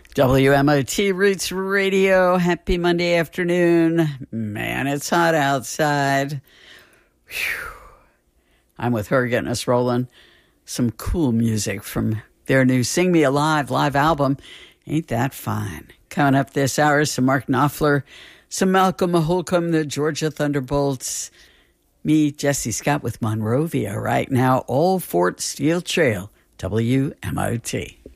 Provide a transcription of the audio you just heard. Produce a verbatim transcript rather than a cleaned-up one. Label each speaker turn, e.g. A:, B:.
A: W M O T Roots Radio. Happy Monday afternoon. Man, it's hot outside. Whew. I'm with her getting us rolling. Some cool music from their new Sing Me Alive live album. Ain't that fine? Coming up this hour, some Mark Knopfler, some Malcolm Holcomb, the Georgia Thunderbolts. Me, Jesse Scott with Monrovia right now. Old Fort Steel Trail, W M O T.